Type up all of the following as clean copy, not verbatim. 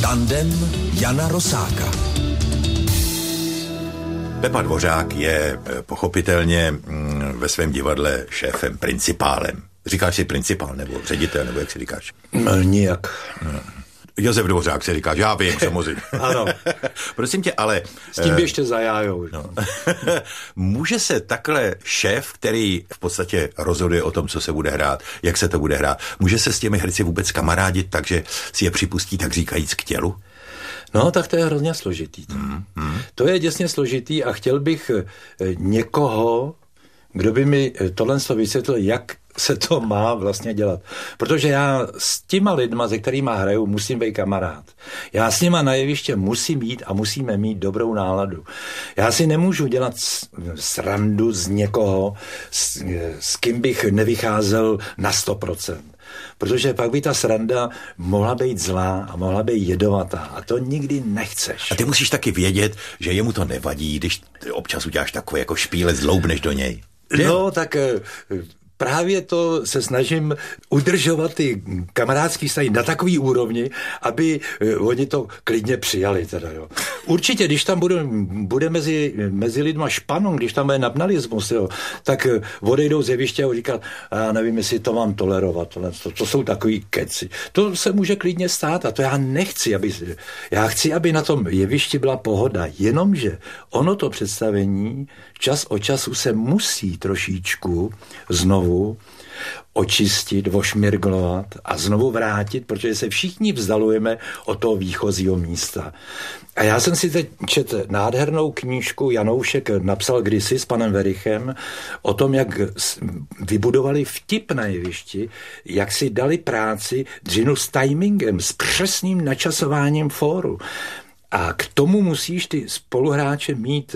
Tandem Jana Rosáka. Pepa Dvořák je pochopitelně ve svém divadle šéfem, principálem. Říkáš si principál nebo ředitel, nebo jak si říkáš? Nijak. Josef Dvořák se říká, já vím, samozřejmě. Ano. Prosím tě, ale... S tím běžte za jájou. No. Může se takhle šéf, který v podstatě rozhoduje o tom, co se bude hrát, jak se to bude hrát, může se s těmi herci vůbec kamarádit, takže si je připustí, tak říkajíc, k tělu? No, tak to je hrozně složitý. To je děsně složitý a chtěl bych někoho, kdo by mi tohle vysvětlil, jak se to má vlastně dělat. Protože já s těma lidma, se kterýma hraju, musím být kamarád. Já s nima na jeviště musím jít a musíme mít dobrou náladu. Já si nemůžu dělat srandu z někoho, s kým bych nevycházel na 100%. Protože pak by ta sranda mohla být zlá a mohla být jedovatá. A to nikdy nechceš. A ty musíš taky vědět, že jemu to nevadí, když občas uděláš takový jako špílec, zloubneš do něj. No, tak právě to se snažím udržovat ty kamarádský vztahy na takový úrovni, aby oni to klidně přijali. Teda, jo. Určitě, když tam bude mezi lidma španon, když tam bude napnalismus, jo, tak odejdou z jeviště a říkat, já nevím, jestli to mám tolerovat. To jsou takový keci. To se může klidně stát a to já nechci. Já chci, aby na tom jevišti byla pohoda. Jenomže ono to představení čas od času se musí trošičku znovu očistit, ošmirglovat a znovu vrátit, protože se všichni vzdalujeme od toho výchozího místa. A já jsem si teď četl nádhernou knížku, Janoušek napsal kdysi s panem Verichem o tom, jak vybudovali vtip na jevišti, jak si dali práci dřinu s timingem, s přesným načasováním fóru. A k tomu musíš ty spoluhráče mít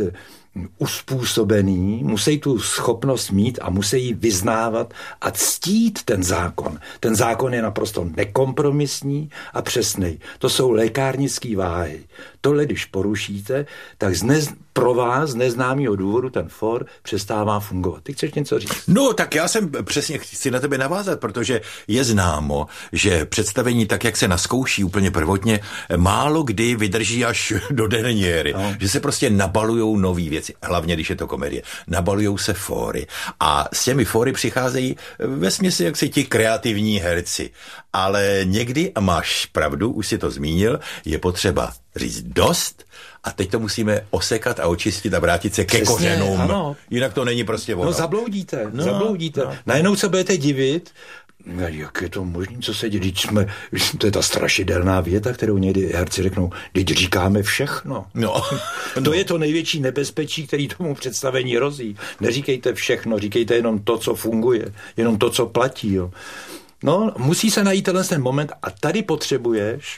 uspůsobený, musí tu schopnost mít a musí ji vyznávat a ctít ten zákon. Ten zákon je naprosto nekompromisní a přesný. To jsou lékárnický váhy. Tohle, když porušíte, tak pro vás z neznámého důvodu ten for přestává fungovat. Ty chceš něco říct? No, tak já jsem přesně chci na tebe navázat, protože je známo, že představení tak, jak se naskouší úplně prvotně, málo kdy vydrží až do derniéry. No. Že se prostě nabalujou nový věci, hlavně když je to komedie. Nabalujou se fóry a s těmi fóry přicházejí vesměsi jaksi ti kreativní herci. Ale někdy, a máš pravdu, už si to zmínil, je potřeba říct dost a teď to musíme osekat a očistit a vrátit se ke kořenům. Ano. Jinak to není prostě ono. No zabloudíte. Najednou se budete divit, jak je to možné, co se děje, to je ta strašidelná věta, kterou někdy herci řeknou, teď říkáme všechno. No. To je to největší nebezpečí, který tomu představení hrozí. Neříkejte všechno, říkejte jenom to, co funguje, jenom to, co platí. Jo. No, musí se najít ten moment a tady potřebuješ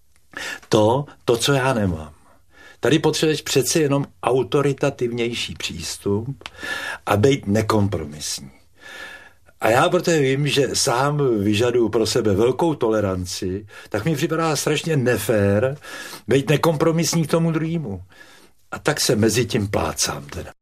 to, co já nemám. Tady potřebuješ přece jenom autoritativnější přístup a být nekompromisní. A já protože vím, že sám vyžaduju pro sebe velkou toleranci, tak mi připadá strašně nefér být nekompromisní k tomu druhému. A tak se mezi tím plácám teda.